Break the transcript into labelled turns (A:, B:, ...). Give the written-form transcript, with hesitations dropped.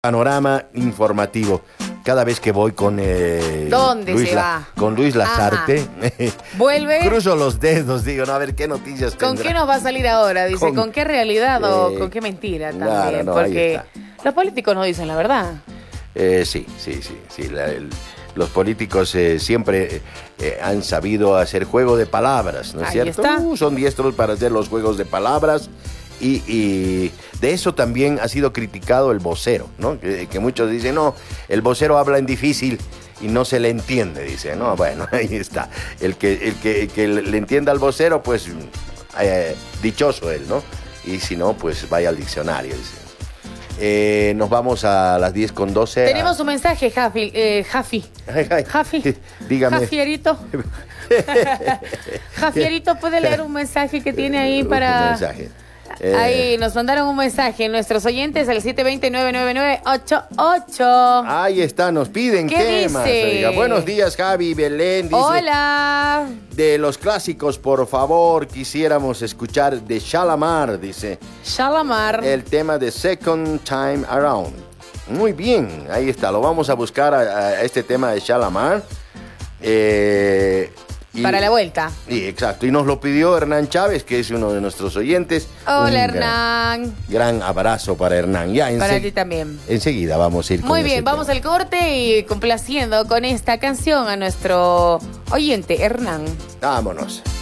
A: Panorama informativo. Cada vez que voy con
B: ¿Dónde se va?
A: Con Luis Lazarte,
B: ¿Vuelve?
A: cruzo los dedos, digo, no, a ver qué noticias
B: ¿Con
A: tendrá.
B: qué nos va a salir ahora? Dice, ¿con qué realidad o
A: eh,
B: con qué mentira
A: claro,
B: también?
A: no, ahí
B: Porque
A: está.
B: los políticos no dicen la verdad.
A: Sí. Los políticos siempre han sabido hacer juego de palabras, ¿no es
B: Ahí
A: cierto?
B: está.
A: Son diestros para hacer los juegos de palabras y de eso también ha sido criticado el vocero, ¿no? Que muchos dicen, no, el vocero habla en difícil y no se le entiende, dice, no, bueno, ahí está. El que le entienda al vocero, pues dichoso él, ¿no? Y si no, pues vaya al diccionario, dice. Nos vamos a las 10:12.
B: Tenemos un mensaje, Jafi. Jafi.
A: Dígame.
B: Jafierito. Jafierito, ¿puede leer un mensaje que tiene ahí para...?
A: Un mensaje.
B: Ahí nos mandaron un mensaje nuestros oyentes al 720-999-88.
A: Ahí está, nos piden
B: ¿Qué
A: temas.
B: dice?
A: Oiga, buenos días, Javi, Belén. Dice,
B: Hola.
A: de los clásicos, por favor, quisiéramos escuchar de Shalamar, dice.
B: Shalamar.
A: El tema de Second Time Around. Muy bien, ahí está, lo vamos a buscar a este tema de Shalamar.
B: Para la vuelta.
A: Sí, exacto. Y nos lo pidió Hernán Chávez, que es uno de nuestros oyentes.
B: Hola, Hernán.
A: Gran abrazo para Hernán. Ya,
B: Para ti también.
A: Enseguida vamos a ir con
B: Muy
A: ese
B: bien, vamos
A: tema.
B: al corte y complaciendo con esta canción a nuestro oyente, Hernán.
A: Vámonos.